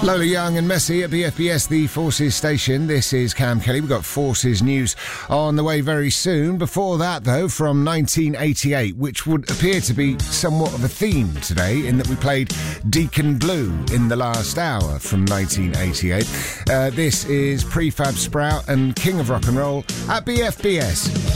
Lola Young and Messi at BFBS, the Forces station. This is Cam Kelly. We've got Forces news on the way very soon. Before that, though, from 1988, which would appear to be somewhat of a theme today, in that we played Deacon Blue in the last hour from 1988. This is Prefab Sprout and King of Rock and Roll at BFBS.